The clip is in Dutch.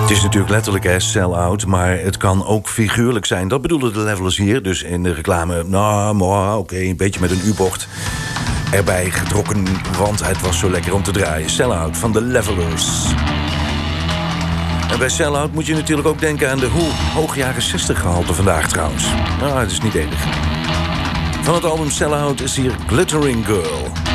Het is natuurlijk letterlijk sell-out, maar het kan ook figuurlijk zijn. Dat bedoelen de Levellers hier. Dus in de reclame, oké, een beetje met een U-bocht erbij getrokken, want het was zo lekker om te draaien. Sell-out van de Levellers. En bij sell-out moet je natuurlijk ook denken aan de hoog jaren 60 gehalte vandaag trouwens. Dat is niet enig. Van het album Sell-out is hier Glittering Girl.